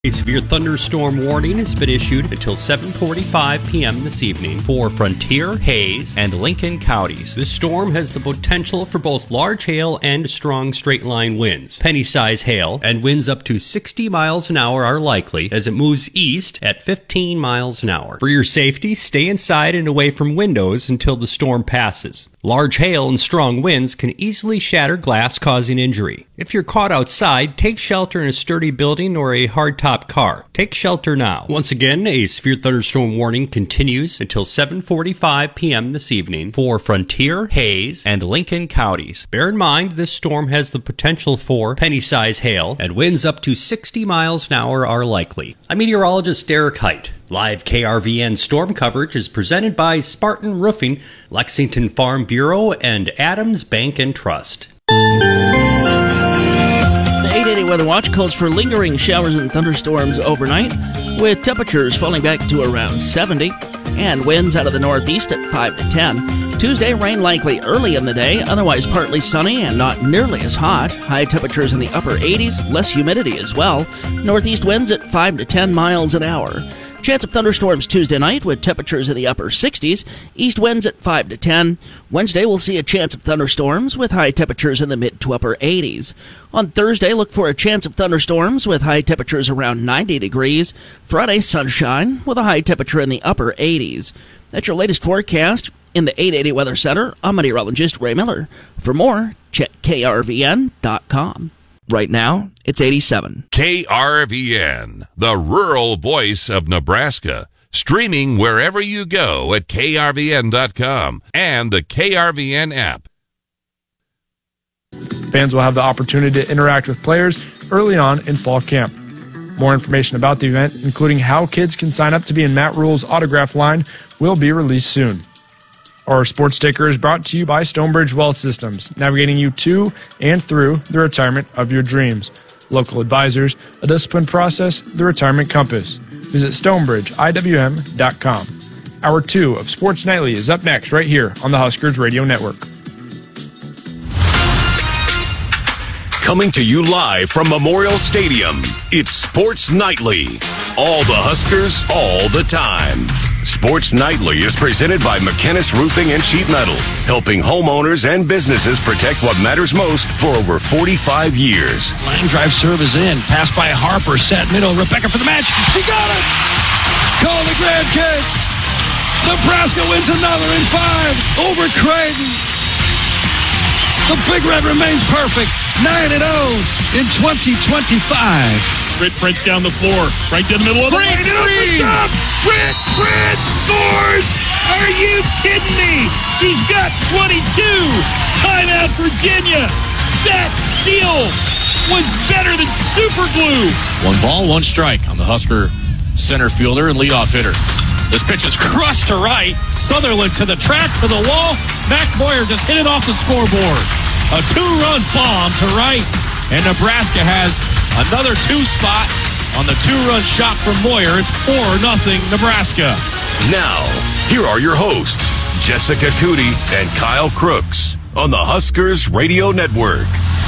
A severe thunderstorm warning has been issued until 7:45 p.m. this evening for Frontier, Hayes, and Lincoln counties. This storm has the potential for both large hail and strong straight-line winds. Penny-size hail and winds up to 60 miles an hour are likely as it moves east at 15 miles an hour. For your safety, stay inside and away from windows until the storm passes. Large hail and strong winds can easily shatter glass, causing injury. If you're caught outside, take shelter in a sturdy building or a hardtop car. Take shelter now. Once again, a severe thunderstorm warning continues until 7:45 p.m. this evening for Frontier, Hayes, and Lincoln counties. Bear in mind, this storm has the potential for penny-size hail, and winds up to 60 miles an hour are likely. I'm meteorologist Derek Height. Live KRVN storm coverage is presented by Spartan Roofing, Lexington Farm Bureau, and Adams Bank and Trust. The 880 Weather Watch calls for lingering showers and thunderstorms overnight, with temperatures falling back to around 70 and winds out of the northeast at 5 to 10. Tuesday, rain likely early in the day, otherwise partly sunny and not nearly as hot. High temperatures in the upper 80s, less humidity as well. Northeast winds at 5 to 10 miles an hour. Chance of thunderstorms Tuesday night with temperatures in the upper 60s, east winds at 5 to 10. Wednesday, we'll see a chance of thunderstorms with high temperatures in the mid to upper 80s. On Thursday, look for a chance of thunderstorms with high temperatures around 90 degrees. Friday, sunshine with a high temperature in the upper 80s. That's your latest forecast. In the 880 Weather Center, I'm meteorologist Ray Miller. For more, check krvn.com. Right now, it's 87. KRVN, the rural voice of Nebraska. Streaming wherever you go at krvn.com and the KRVN app. Fans will have the opportunity to interact with players early on in fall camp. More information about the event, including how kids can sign up to be in Matt Rule's autograph line, will be released soon. Our sports sticker is brought to you by Stonebridge Wealth Systems, navigating you to and through the retirement of your dreams. Local advisors, a disciplined process, the retirement compass. Visit StonebridgeIWM.com. Hour 2 of Sports Nightly is up next right here on the Huskers Radio Network. Coming to you live from Memorial Stadium, it's Sports Nightly. All the Huskers, all the time. Sports Nightly is presented by McKinnis Roofing and Sheet Metal, helping homeowners and businesses protect what matters most for over 45 years. Line drive serve is in. Pass by Harper, set middle. Rebecca for the match. She got it! Call the grand kick. Nebraska wins another in 5 over Creighton. The Big Red remains perfect. 9-0 in 2025. Britt Prince down the floor, right down the middle of the lane. Britt Prince scores! Are you kidding me? She's got 22. Timeout, Virginia. That seal was better than super glue. 1 ball, 1 strike on the Husker center fielder and leadoff hitter. This pitch is crushed to right. Sutherland to the track, to the wall. Mac Boyer just hit it off the scoreboard. A 2-run bomb to right, and Nebraska has another 2 spot on the 2-run shot from Moyer. It's 4-0 Nebraska. Now, here are your hosts, Jessica Cootie and Kyle Crooks on the Huskers Radio Network.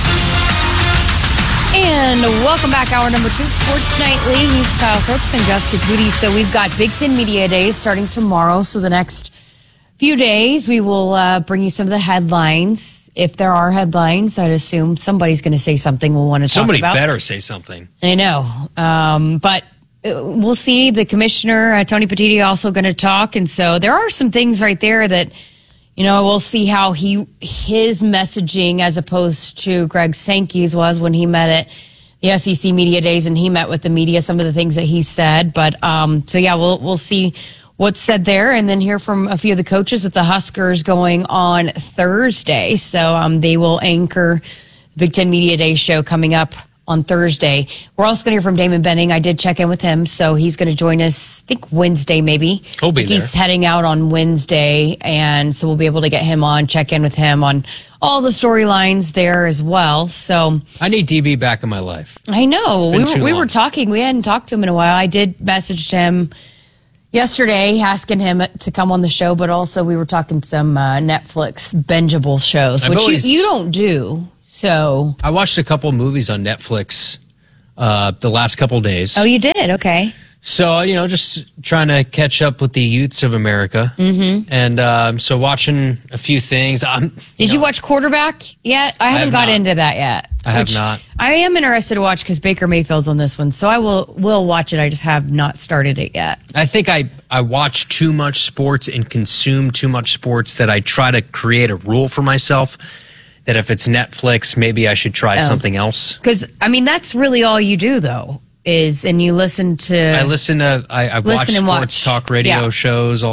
And welcome back, hour number 2, Sports Nightly. He's Kyle Crooks and Jessica Cootie. So we've got Big Ten Media Day starting tomorrow. So the next few days, we will bring you some of the headlines. If there are headlines, I'd assume somebody's going to say something we'll want to talk about. Somebody better say something. I know. But we'll see. The commissioner, Tony Petitti, also going to talk. And so there are some things right there that, you know, we'll see how his messaging as opposed to Greg Sankey's was when he met at the SEC Media Days and he met with the media, some of the things that he said. But so, yeah, we'll see what's said there, and then hear from a few of the coaches with the Huskers going on Thursday. So they will anchor the Big Ten Media Day show coming up on Thursday. We're also going to hear from Damon Benning. I did check in with him, so he's going to join us, I think, Wednesday maybe. He'll be there. He's heading out on Wednesday, and so we'll be able to get him on, check in with him on all the storylines there as well. So I need DB back in my life. I know. We were talking. We hadn't talked to him in a while. I did message him yesterday asking him to come on the show, but also we were talking some Netflix bingeable shows, which you don't do. So I watched a couple movies on Netflix the last couple days. Oh, you did? Okay. So, just trying to catch up with the youths of America. Mm-hmm. And so watching a few things. Did you watch Quarterback yet? I haven't got into that yet. I have not. I am interested to watch because Baker Mayfield's on this one, so I will watch it. I just have not started it yet. I think I watch too much sports and consume too much sports that I try to create a rule for myself that if it's Netflix, maybe I should try something else. Because, that's really all you do, though. And you listen to... I watch sports talk radio shows all